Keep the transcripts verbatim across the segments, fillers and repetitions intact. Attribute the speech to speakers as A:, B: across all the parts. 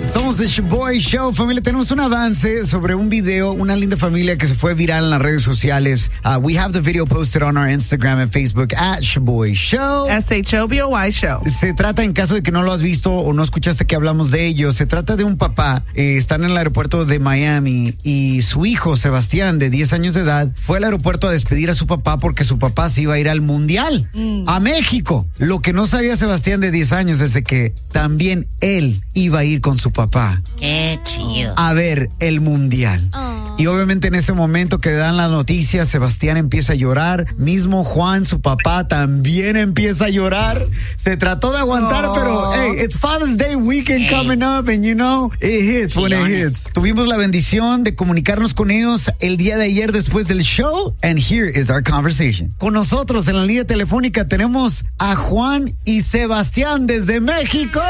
A: Somos The Shoboy Show, familia. Tenemos un avance sobre un video, una linda familia que se fue viral en las redes sociales. Uh, we have the video posted on our Instagram and Facebook at Shoboy Show.
B: S H O B O Y Show.
A: Se trata, en caso de que no lo has visto o no escuchaste que hablamos de ello, se trata de un papá. Eh, están en el aeropuerto de Miami y su hijo, Sebastián, de diez años de edad, fue al aeropuerto a despedir a su papá porque su papá se iba a ir al Mundial, mm. a México. Lo que no sabía Sebastián, de diez años, es de que también él iba a ir con su papá.
C: Qué chido.
A: A ver el Mundial.
C: Oh.
A: Y obviamente en ese momento que dan las noticias, Sebastián empieza a llorar. Mismo Juan, su papá, también empieza a llorar. Se trató de aguantar, oh. pero hey, it's Father's Day weekend hey. coming up and you know, it hits when it hits. Tuvimos la bendición de comunicarnos con ellos el día de ayer después del show, and here is our conversation. Con nosotros en la línea telefónica tenemos a Juan y Sebastián desde México.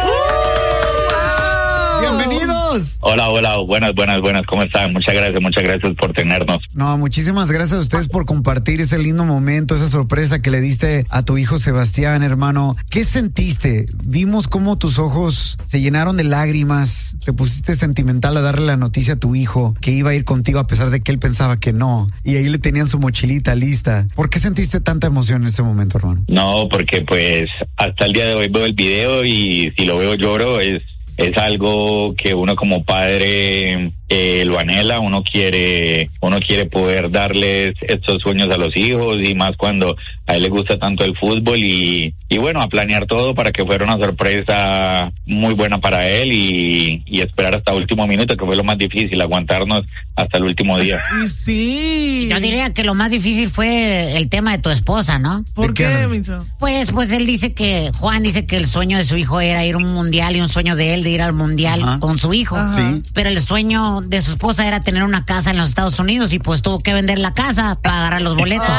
A: Bienvenidos.
D: Hola, hola, buenas, buenas, buenas, ¿cómo están? Muchas gracias, muchas gracias por tenernos.
A: No, muchísimas gracias a ustedes por compartir ese lindo momento, esa sorpresa que le diste a tu hijo Sebastián, hermano. ¿Qué sentiste? Vimos cómo tus ojos se llenaron de lágrimas, te pusiste sentimental a darle la noticia a tu hijo que iba a ir contigo a pesar de que él pensaba que no, y ahí le tenían su mochilita lista. ¿Por qué sentiste tanta emoción en ese momento, hermano?
D: No, porque pues hasta el día de hoy veo el video y si lo veo lloro. Es Es algo que uno como padre eh, lo anhela, uno quiere uno quiere poder darles estos sueños a los hijos y más cuando a él le gusta tanto el fútbol y, y bueno, a planear todo para que fuera una sorpresa muy buena para él y, y esperar hasta el último minuto, que fue lo más difícil, aguantarnos hasta el último día.
B: Y sí.
C: Yo diría que lo más difícil fue el tema de tu esposa, ¿no?
B: ¿Por qué, Micho?
C: Pues, pues él dice que, Juan dice que el sueño de su hijo era ir a un mundial y un sueño de él de ir al mundial Ajá. con su hijo.
A: Sí.
C: Pero el sueño de su esposa era tener una casa en los Estados Unidos y pues tuvo que vender la casa para agarrar los boletos.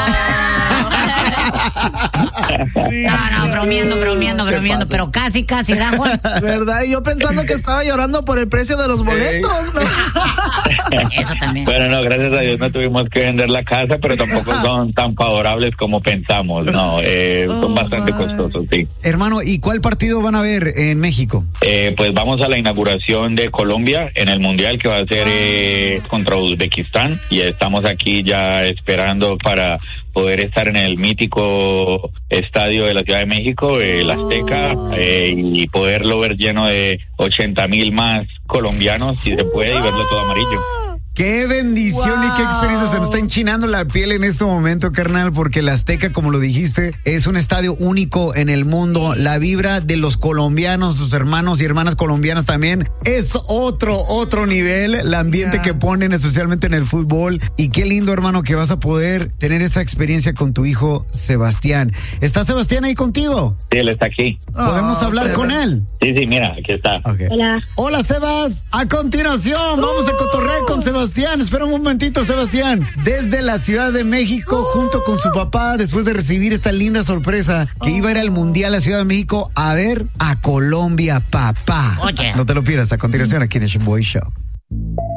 C: No, no, bromeando, bromeando, bromeando, pero casi, casi, ¿da, Juan?
B: ¿Verdad? Y yo pensando que estaba llorando por el precio de los boletos, ¿no?
C: Eso también.
D: Bueno, no, gracias a Dios no tuvimos que vender la casa, pero tampoco son tan favorables como pensamos, no, eh, oh, son bastante my. costosos, sí.
A: Hermano, ¿y cuál partido van a ver en México?
D: Eh, pues vamos a la inauguración de Colombia en el Mundial, que va a ser eh, contra Uzbekistán, y estamos aquí ya esperando para poder estar en el mítico estadio de la Ciudad de México, el Azteca, eh, y poderlo ver lleno de ochenta mil más colombianos, si se puede, y verlo todo amarillo.
A: ¡Qué bendición wow. y qué experiencia! Se me está enchinando la piel en este momento, carnal, porque el Azteca, como lo dijiste, es un estadio único en el mundo. La vibra de los colombianos, sus hermanos y hermanas colombianas también, es otro, otro nivel. El ambiente yeah. que ponen, especialmente en el fútbol. Y qué lindo, hermano, que vas a poder tener esa experiencia con tu hijo Sebastián. ¿Está Sebastián ahí contigo?
D: Sí, él está aquí.
A: ¿Podemos oh, hablar Seba. con él?
D: Sí, sí, mira, aquí está.
A: Okay.
E: Hola.
A: Hola, Sebas. A continuación, uh. vamos a cotorrear con Sebastián. Sebastián, espera un momentito, Sebastián. Desde la Ciudad de México, uh. junto con su papá, después de recibir esta linda sorpresa que uh. iba a ir al Mundial a la Ciudad de México a ver a Colombia, papá.
C: Oye.
A: No te lo pierdas, a continuación aquí en el Shoboy Show.